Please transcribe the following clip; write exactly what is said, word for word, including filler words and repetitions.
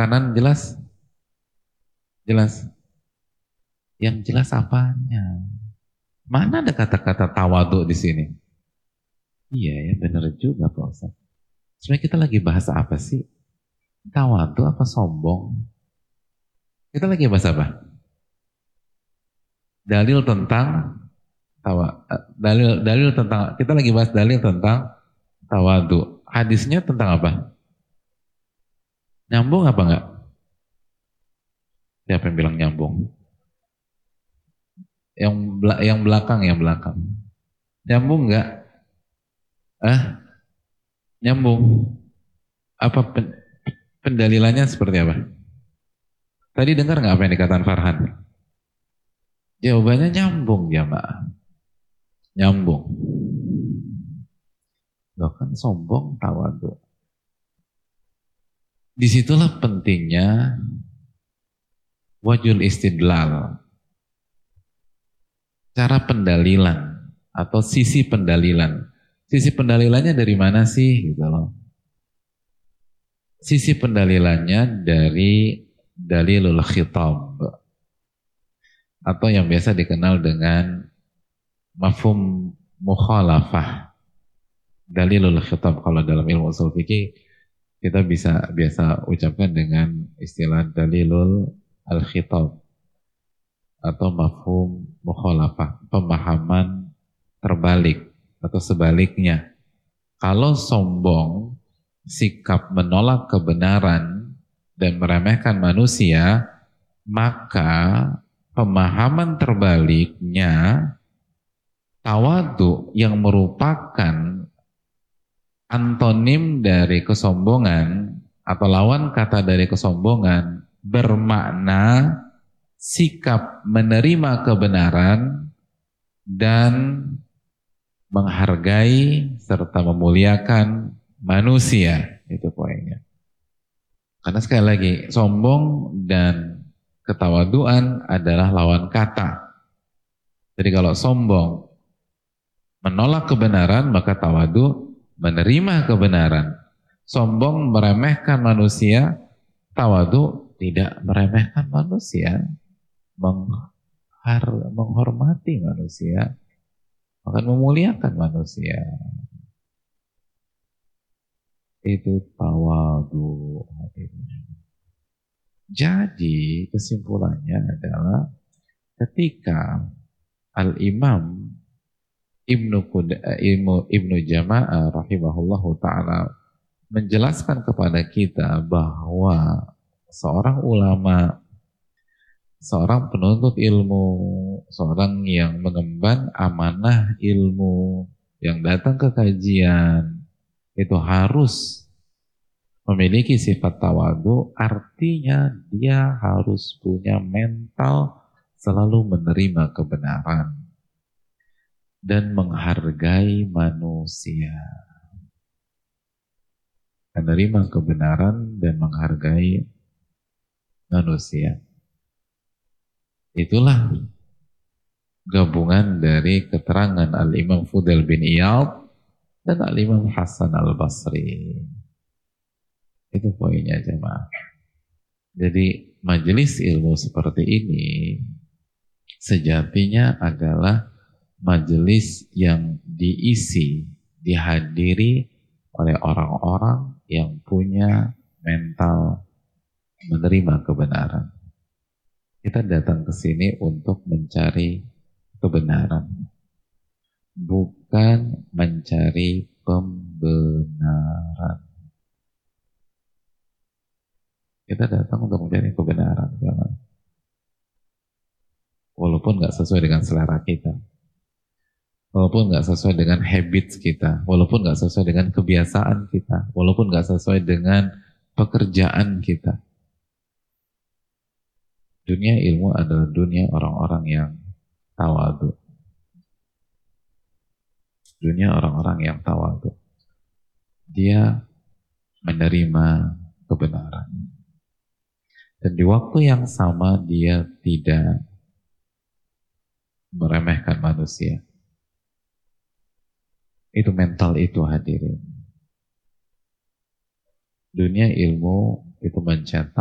kanan jelas? Jelas? Yang jelas apanya? Mana ada kata-kata tawadhu di sini? Iya ya, benar juga Pak Ustaz. Sebenarnya kita lagi bahas apa sih? Tawadhu apa sombong? Kita lagi bahas apa? Dalil tentang tawa, dalil dalil tentang kita lagi bahas dalil tentang tawadhu. Hadisnya tentang apa? Nyambung apa enggak? Siapa yang bilang nyambung? Yang bela, yang belakang, yang belakang. Nyambung enggak? Ah, nyambung. Apa pen, pendalilannya seperti apa? Tadi dengar nggak apa yang dikatakan Farhan? Jawabannya nyambung ya Mbak. Nyambung. Loh kan sombong tawadhu. Disitulah pentingnya wajul istidlal. Cara pendalilan atau sisi pendalilan. Sisi pendalilannya dari mana sih gitu loh. Sisi pendalilannya dari dalilul khitab atau yang biasa dikenal dengan mafhum mukhalafah. Dalilul khitab kalau dalam ilmu ushul fikih kita bisa biasa ucapkan dengan istilah dalilul al-khitab atau mafhum mukhalafah, pemahaman terbalik atau sebaliknya. Kalau sombong, sikap menolak kebenaran dan meremehkan manusia, maka pemahaman terbaliknya tawadhu yang merupakan antonim dari kesombongan atau lawan kata dari kesombongan bermakna sikap menerima kebenaran dan menghargai serta memuliakan manusia. Itu poinnya. Karena sekali lagi, sombong dan ketawaduan adalah lawan kata. Jadi kalau sombong menolak kebenaran, maka tawadu menerima kebenaran. Sombong meremehkan manusia, tawadu tidak meremehkan manusia. Menghar, menghormati manusia, bahkan memuliakan manusia. Itu tawadhu. Jadi kesimpulannya adalah ketika Al-Imam Ibnu Quda, Ibnu, Ibnu Jama'ah rahimahullahu ta'ala menjelaskan kepada kita bahwa seorang ulama, seorang penuntut ilmu, seorang yang mengemban amanah ilmu, yang datang ke kajian, itu harus memiliki sifat tawadhu, artinya dia harus punya mental selalu menerima kebenaran dan menghargai manusia. Menerima kebenaran dan menghargai manusia. Itulah gabungan dari keterangan Al-Imam Fudail bin Iyad dan Al-Imam Hasan Al-Basri. Itu poinnya jemaah. Jadi majelis ilmu seperti ini sejatinya adalah majelis yang diisi, dihadiri oleh orang-orang yang punya mental menerima kebenaran. Kita datang ke sini untuk mencari kebenaran, bukan mencari pembenaran. Kita datang untuk mencari kebenaran, jangan. Walaupun nggak sesuai dengan selera kita, walaupun nggak sesuai dengan habits kita, walaupun nggak sesuai dengan kebiasaan kita, walaupun nggak sesuai dengan pekerjaan kita. Dunia ilmu adalah dunia orang-orang yang tawadhu. Dunia orang-orang yang tawadhu. Dia menerima kebenaran. Dan di waktu yang sama dia tidak meremehkan manusia. Itu mental itu hadirin. Dunia ilmu itu mencetak